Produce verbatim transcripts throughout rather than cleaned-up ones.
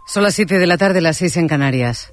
Son las siete de la tarde, las seis en Canarias.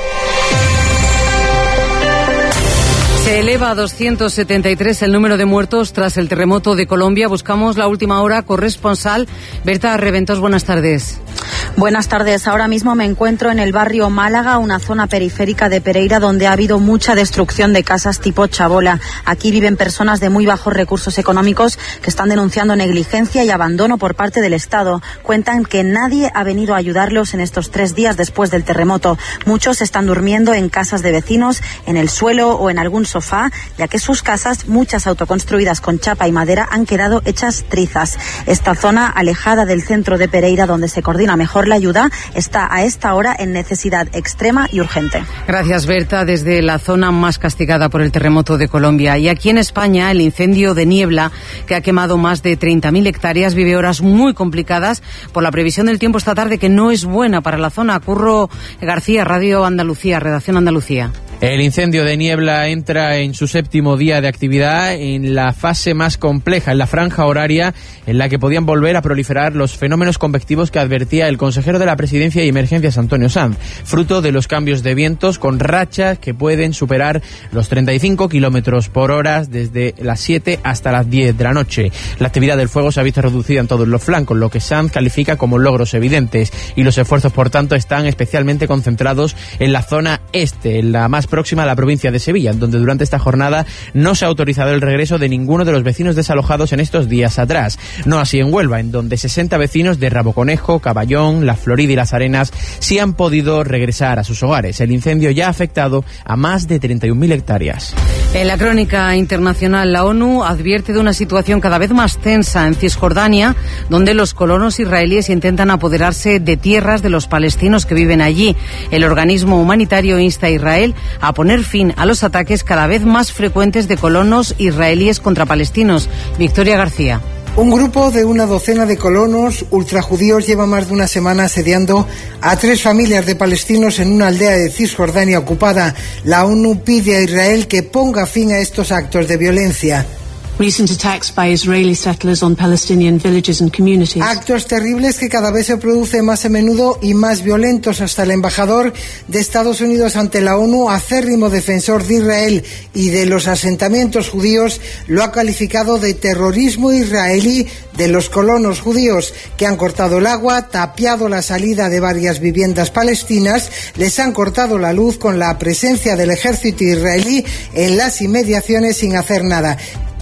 Se eleva a doscientos setenta y tres el número de muertos tras el terremoto de Colombia. Buscamos la última hora. Corresponsal Berta Reventos, buenas tardes. Buenas tardes. Ahora mismo me encuentro en el barrio Málaga, una zona periférica de Pereira donde ha habido mucha destrucción de casas tipo chabola. Aquí viven personas de muy bajos recursos económicos que están denunciando negligencia y abandono por parte del Estado. Cuentan que nadie ha venido a ayudarlos en estos tres días después del terremoto. Muchos están durmiendo en casas de vecinos, en el suelo o en algún sofá, ya que sus casas, muchas autoconstruidas con chapa y madera, han quedado hechas trizas. Esta zona, alejada del centro de Pereira, donde se coordina mejor la ayuda, está a esta hora en necesidad extrema y urgente. Gracias, Berta, desde la zona más castigada por el terremoto de Colombia. Y aquí en España, el incendio de niebla, que ha quemado más de treinta mil hectáreas, vive horas muy complicadas por la previsión del tiempo esta tarde, que no es buena para la zona. Curro García, Radio Andalucía, Redacción Andalucía. El incendio de niebla entra en su séptimo día de actividad, en la fase más compleja, en la franja horaria en la que podían volver a proliferar los fenómenos convectivos que advertía el consejero de la Presidencia y Emergencias, Antonio Sanz, fruto de los cambios de vientos con rachas que pueden superar los treinta y cinco kilómetros por hora desde las siete hasta las diez de la noche. La actividad del fuego se ha visto reducida en todos los flancos, lo que Sanz califica como logros evidentes, y los esfuerzos, por tanto, están especialmente concentrados en la zona este, en la más próxima a la provincia de Sevilla, donde durante esta jornada no se ha autorizado el regreso de ninguno de los vecinos desalojados en estos días atrás. No así en Huelva, en donde sesenta vecinos de Raboconejo, Caballón, La Florida y Las Arenas sí han podido regresar a sus hogares. El incendio ya ha afectado a más de treinta y un mil hectáreas. En la crónica internacional, la ONU advierte de una situación cada vez más tensa en Cisjordania, donde los colonos israelíes intentan apoderarse de tierras de los palestinos que viven allí. El organismo humanitario insta a Israel a poner fin a los ataques cada vez más frecuentes de colonos israelíes contra palestinos. Victoria García. Un grupo de una docena de colonos ultrajudíos lleva más de una semana asediando a tres familias de palestinos en una aldea de Cisjordania ocupada. La ONU pide a Israel que ponga fin a estos actos de violencia. Recent attacks by Israeli settlers on Palestinian villages and communities. Actos terribles que cada vez se producen más a menudo y más violentos. Hasta el embajador de Estados Unidos ante la ONU, acérrimo defensor de Israel y de los asentamientos judíos, lo ha calificado de terrorismo israelí de los colonos judíos, que han cortado el agua, tapiado la salida de varias viviendas palestinas, les han cortado la luz con la presencia del ejército israelí en las inmediaciones sin hacer nada.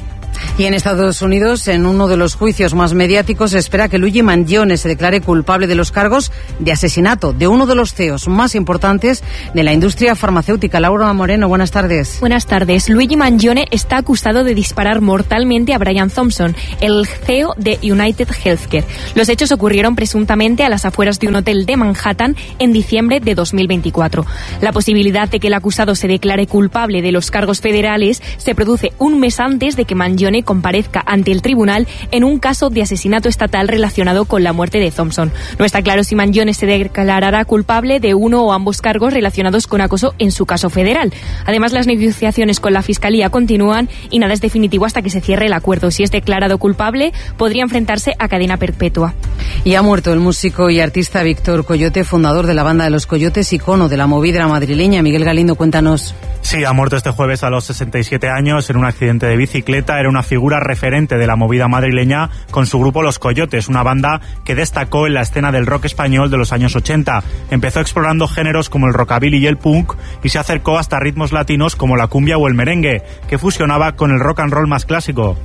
Y en Estados Unidos, en uno de los juicios más mediáticos, se espera que Luigi Mangione se declare culpable de los cargos de asesinato de uno de los C E Os más importantes de la industria farmacéutica. Laura Moreno, buenas tardes. Buenas tardes. Luigi Mangione está acusado de disparar mortalmente a Brian Thompson, el C E O de United Healthcare. Los hechos ocurrieron presuntamente a las afueras de un hotel de Manhattan en diciembre de dos mil veinticuatro. La posibilidad de que el acusado se declare culpable de los cargos federales se produce un mes antes de que Mangione comparezca ante el tribunal en un caso de asesinato estatal relacionado con la muerte de Thompson. No está claro si Mangione se declarará culpable de uno o ambos cargos relacionados con acoso en su caso federal. Además, las negociaciones con la Fiscalía continúan y nada es definitivo hasta que se cierre el acuerdo. Si es declarado culpable, podría enfrentarse a cadena perpetua. Y ha muerto el músico y artista Víctor Coyote, fundador de la banda de Los Coyotes, icono de la movida madrileña. Miguel Galindo, cuéntanos. Sí, ha muerto este jueves a los sesenta y siete años en un accidente de bicicleta. Era una figura referente de la movida madrileña con su grupo Los Coyotes, una banda que destacó en la escena del rock español de los años ochenta. Empezó explorando géneros como el rockabilly y el punk y se acercó hasta ritmos latinos como la cumbia o el merengue, que fusionaba con el rock and roll más clásico.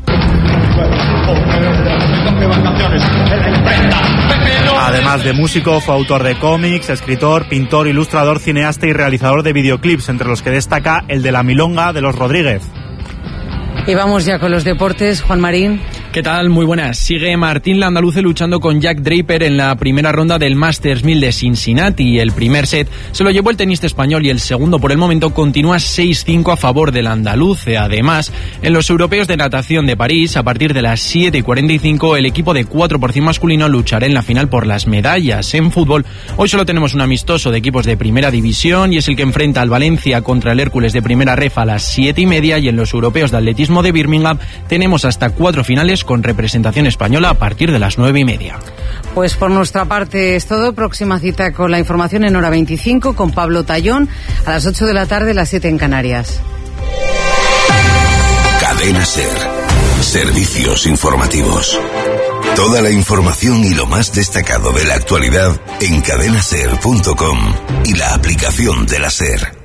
Además de músico, fue autor de cómics, escritor, pintor, ilustrador, cineasta y realizador de videoclips, entre los que destaca el de La Milonga de los Rodríguez. Y vamos ya con los deportes. Juan Marín. ¿Qué tal? Muy buenas. Sigue Martín Landaluce luchando con Jack Draper en la primera ronda del Masters mil de Cincinnati. El primer set se lo llevó el tenista español y el segundo por el momento continúa seis cinco a favor del Landaluce. Además, en los europeos de natación de París, a partir de las siete y cuarenta y cinco, el equipo de cuatro por cien masculino luchará en la final por las medallas. En fútbol, hoy solo tenemos un amistoso de equipos de primera división y es el que enfrenta al Valencia contra el Hércules de primera ref a las siete y media, y en los europeos de atletismo de Birmingham tenemos hasta cuatro finales Londres con representación española a partir de las nueve y media. Pues por nuestra parte es todo. Próxima cita con la información en hora veinticinco con Pablo Tallón a las ocho de la tarde, las siete en Canarias. Cadena SER. Servicios informativos. Toda la información y lo más destacado de la actualidad en cadena ser punto com y la aplicación de la SER.